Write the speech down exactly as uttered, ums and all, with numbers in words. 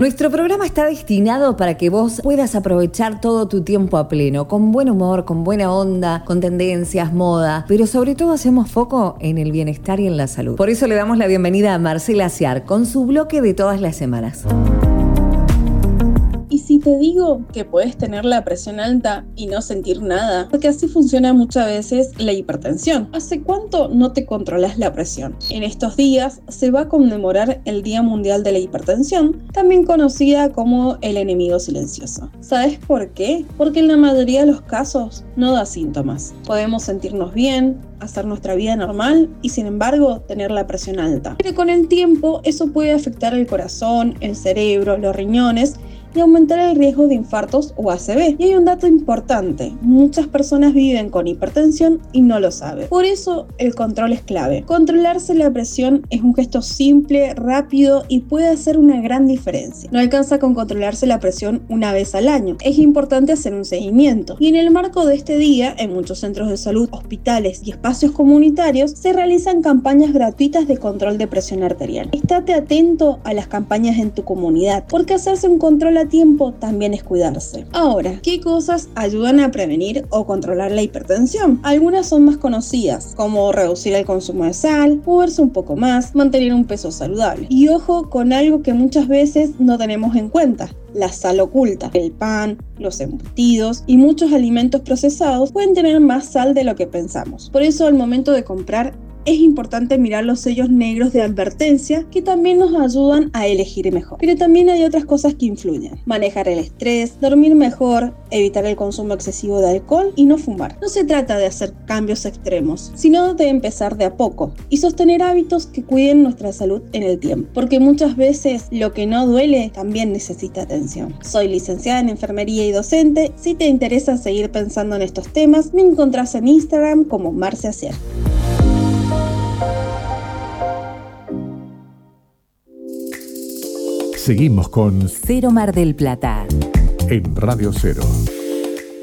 Nuestro programa está destinado para que vos puedas aprovechar todo tu tiempo a pleno, con buen humor, con buena onda, con tendencias, moda, pero sobre todo hacemos foco en el bienestar y en la salud. Por eso le damos la bienvenida a Marcela Ciar con su bloque de todas las semanas. Y si te digo que puedes tener la presión alta y no sentir nada, porque así funciona muchas veces la hipertensión. ¿Hace cuánto no te controlas la presión? En estos días se va a conmemorar el Día Mundial de la Hipertensión, también conocida como el enemigo silencioso. ¿Sabes por qué? Porque en la mayoría de los casos no da síntomas. Podemos sentirnos bien, hacer nuestra vida normal y sin embargo tener la presión alta. Pero con el tiempo eso puede afectar el corazón, el cerebro, los riñones y aumentar el riesgo de infartos o A C V. Y hay un dato importante, muchas personas viven con hipertensión y no lo saben. Por eso el control es clave. Controlarse la presión es un gesto simple, rápido y puede hacer una gran diferencia. No alcanza con controlarse la presión una vez al año. Es importante hacer un seguimiento. Y en el marco de este día, en muchos centros de salud, hospitales y espacios comunitarios, se realizan campañas gratuitas de control de presión arterial. Estate atento a las campañas en tu comunidad, porque hacerse un control a tiempo también es cuidarse. Ahora, ¿qué cosas ayudan a prevenir o controlar la hipertensión? Algunas son más conocidas, como reducir el consumo de sal, moverse un poco más, mantener un peso saludable. Y ojo con algo que muchas veces no tenemos en cuenta: la sal oculta. El pan, los embutidos y muchos alimentos procesados pueden tener más sal de lo que pensamos. Por eso, al momento de comprar, es importante mirar los sellos negros de advertencia, que también nos ayudan a elegir mejor. Pero también hay otras cosas que influyen: manejar el estrés, dormir mejor, evitar el consumo excesivo de alcohol y no fumar. No se trata de hacer cambios extremos, sino de empezar de a poco y sostener hábitos que cuiden nuestra salud en el tiempo, porque muchas veces lo que no duele también necesita atención. Soy licenciada en enfermería y docente. Si te interesa seguir pensando en estos temas, me encontrás en Instagram como Marcia Ciar. Seguimos con Cero Mar del Plata en Radio Cero.